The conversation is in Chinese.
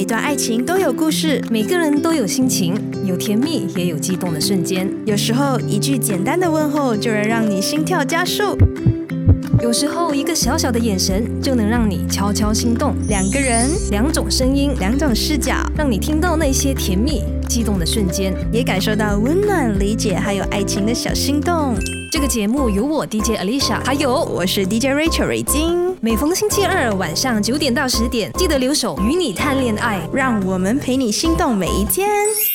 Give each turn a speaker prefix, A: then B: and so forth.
A: 每段爱情都有故事，
B: 每个人都有心情，有甜蜜也有激动的瞬间。
A: 有时候一句简单的问候就能让你心跳加速，
B: 有时候一个小小的眼神就能让你悄悄心动。
A: 两个人，
B: 两种声音，
A: 两种视角，
B: 让你听到那些甜蜜激动的瞬间，
A: 也感受到温暖、理解还有爱情的小心动。
B: 这个节目由我 DJ Alicia， 还有
A: 我是 DJ Rachel 蕊晶。
B: 每逢星期二晚上9点到10点，记得留守与你谈恋爱，
A: 让我们陪你心动每一天。